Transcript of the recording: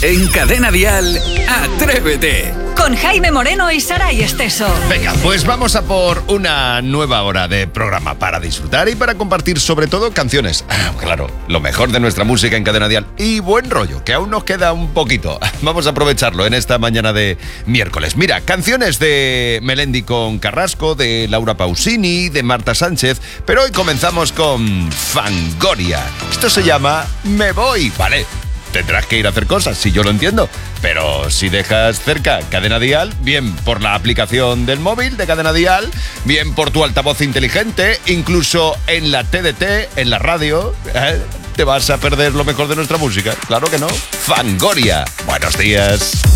En Cadena Dial, Atrévete. Con Jaime Moreno y Saray Esteso. Venga, pues vamos a por una nueva hora de programa para disfrutar y para compartir sobre todo canciones. Claro, lo mejor de nuestra música en Cadena Dial y buen rollo, que aún nos queda un poquito. Vamos a aprovecharlo en esta mañana de miércoles. Mira, canciones de Melendi con Carrasco, de Laura Pausini, de Marta Sánchez, pero hoy comenzamos con Fangoria. Esto se llama Me Voy, ¿vale? Tendrás que ir a hacer cosas, si yo lo entiendo. Pero si dejas cerca Cadena Dial, bien por la aplicación del móvil de Cadena Dial, bien por tu altavoz inteligente, incluso en la TDT, en la radio, te vas a perder lo mejor de nuestra música. Claro que no. Fangoria. Buenos días.